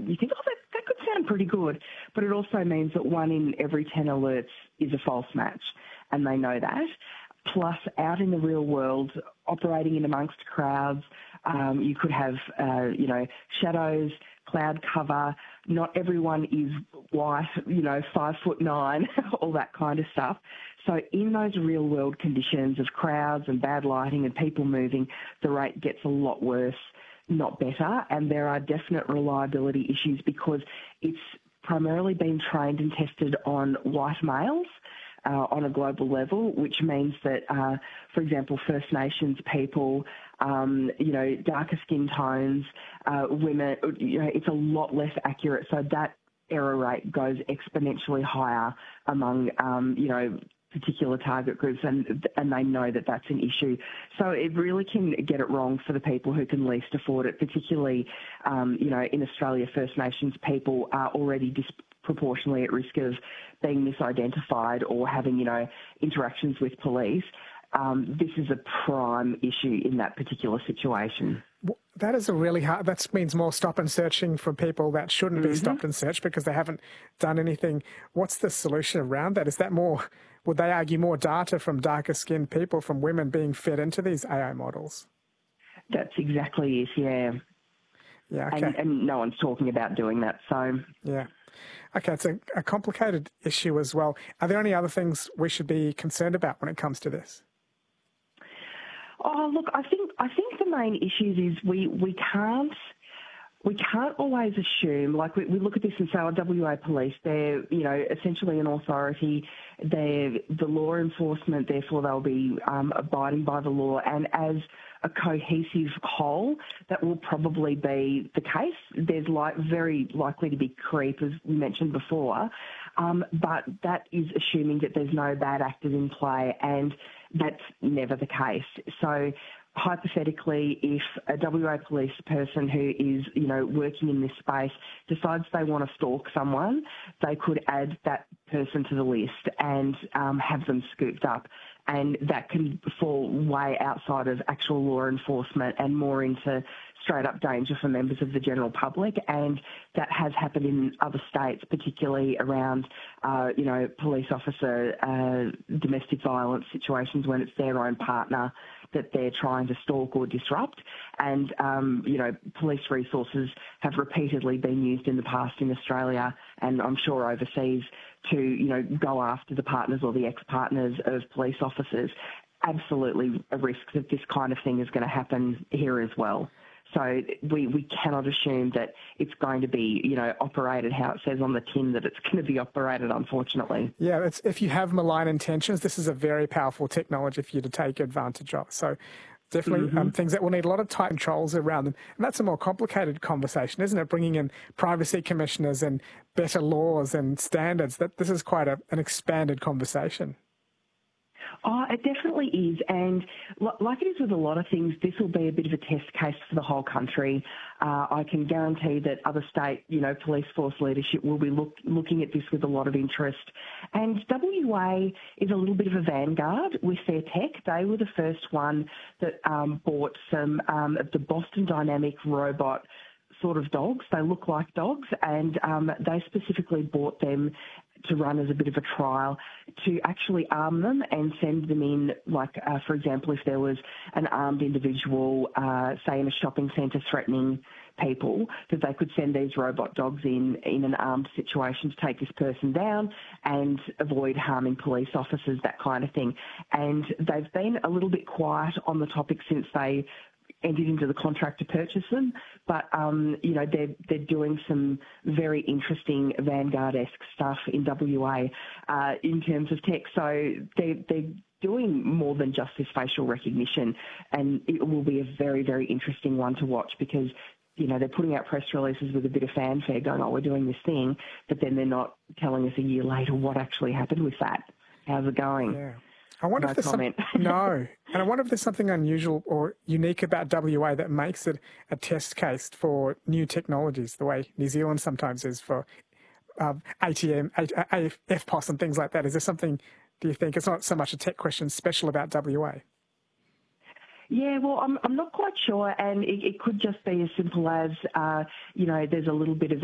you think, oh, that could sound pretty good. But it also means that 1 in every 10 alerts is a false match, and they know that. Plus, out in the real world, operating in amongst crowds, you could have, shadows, cloud cover. Not everyone is white, 5'9", all that kind of stuff. So in those real world conditions of crowds and bad lighting and people moving, the rate gets a lot worse, not better. And there are definite reliability issues because it's primarily been trained and tested on white males on a global level, which means that, for example, First Nations people, darker skin tones, women, it's a lot less accurate. So that error rate goes exponentially higher among, particular target groups, and they know that that's an issue. So it really can get it wrong for the people who can least afford it, particularly, in Australia, First Nations people are already disproportionately at risk of being misidentified or having, interactions with police. This is a prime issue in that particular situation. That is a really hard, that means more stop and searching for people that shouldn't be stopped and searched because they haven't done anything. What's the solution around that? Is that more, would they argue more data from darker skinned people, from women being fed into these AI models? That's exactly it, yeah. Yeah, okay. And no one's talking about doing that, so... Yeah. Okay, it's a complicated issue as well. Are there any other things we should be concerned about when it comes to this? Oh, look, I think the main issues is we can't always assume, like we look at this and say, WA police, they're, essentially an authority, they're the law enforcement, therefore they'll be abiding by the law, and as a cohesive whole, that will probably be the case. There's very likely to be creep, as we mentioned before, but that is assuming that there's no bad actors in play, and that's never the case. So hypothetically, if a WA police person who is, working in this space decides they want to stalk someone, they could add that person to the list and have them scooped up. And that can fall way outside of actual law enforcement and more into straight-up danger for members of the general public. And that has happened in other states, particularly around, police officer domestic violence situations when it's their own partner that they're trying to stalk or disrupt. And, police resources have repeatedly been used in the past in Australia and I'm sure overseas to, go after the partners or the ex-partners of police officers. Absolutely a risk that this kind of thing is going to happen here as well. So we cannot assume that it's going to be, operated how it says on the tin that it's going to be operated, unfortunately. Yeah, if you have malign intentions, this is a very powerful technology for you to take advantage of. So definitely things that will need a lot of tight controls around them. And that's a more complicated conversation, isn't it? Bringing in privacy commissioners and better laws and standards. This is quite an expanded conversation. Oh, it definitely is. And like it is with a lot of things, this will be a bit of a test case for the whole country. I can guarantee that other state, police force leadership will be looking at this with a lot of interest. And WA is a little bit of a vanguard with their tech. They were the first one that bought some of the Boston Dynamic robot sort of dogs. They look like dogs, and they specifically bought them to run as a bit of a trial to actually arm them and send them in, like, for example, if there was an armed individual, say in a shopping centre threatening people, that they could send these robot dogs in an armed situation to take this person down and avoid harming police officers, that kind of thing. And they've been a little bit quiet on the topic since they entered into the contract to purchase them, but they're doing some very interesting vanguard-esque stuff in WA in terms of tech. So they're doing more than just this facial recognition, and it will be a very, very interesting one to watch because they're putting out press releases with a bit of fanfare going, oh, we're doing this thing, but then they're not telling us a year later what actually happened with that. How's it going? Yeah. I wonder no if there's comment. No. And I wonder if there's something unusual or unique about WA that makes it a test case for new technologies, the way New Zealand sometimes is for ATM, FPOS and things like that. Is there something, do you think, it's not so much a tech question, special about WA? Yeah, well, I'm not quite sure, and it could just be as simple as, there's a little bit of